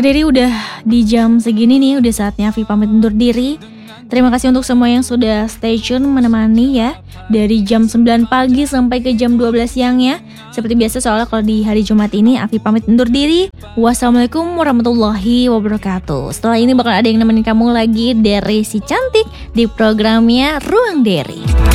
Diri udah di jam segini nih, udah saatnya Afi pamit undur diri. Terima kasih untuk semua yang sudah stay tune menemani ya, dari jam 9 pagi sampai ke jam 12 siang ya. Seperti biasa soalnya kalau di hari Jumat ini Afi pamit undur diri. Wassalamualaikum warahmatullahi wabarakatuh. Setelah ini bakal ada yang nemenin kamu lagi dari si cantik di programnya Ruang Deri.